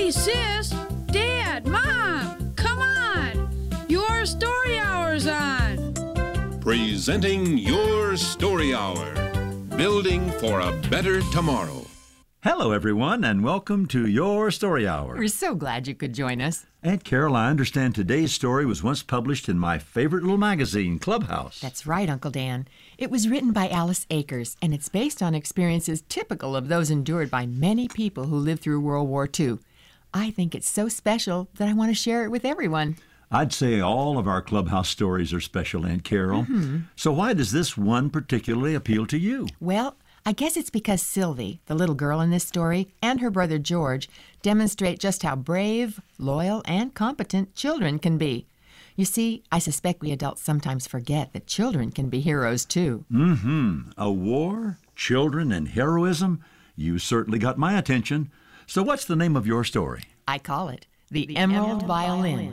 Hey, sis, Dad, Mom, come on. Your story hour's on. Presenting Your Story Hour, building for a better tomorrow. Hello, everyone, and welcome to Your Story Hour. We're so glad you could join us. Aunt Carol, I understand today's story was once published in my favorite little magazine, Clubhouse. That's right, Uncle Dan. It was written by Alice Akers, and it's based on experiences typical of those endured by many people who lived through World War II. I think it's so special that I want to share it with everyone. I'd say all of our Clubhouse stories are special, Aunt Carol. So why does this one particularly appeal to you? Well, I guess it's because Sylvie, the little girl in this story, and her brother George demonstrate just how brave, loyal, and competent children can be. You see, I suspect we adults sometimes forget that children can be heroes too. A war, children, and heroism? You certainly got my attention. So what's the name of your story? I call it The Emerald Violin.